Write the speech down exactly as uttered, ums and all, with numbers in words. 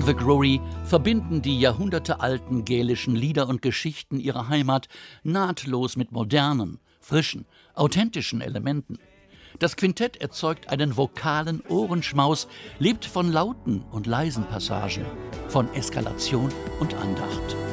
John Vigrory verbinden die jahrhundertealten gälischen Lieder und Geschichten ihrer Heimat nahtlos mit modernen, frischen, authentischen Elementen. Das Quintett erzeugt einen vokalen Ohrenschmaus, lebt von lauten und leisen Passagen, von Eskalation und Andacht.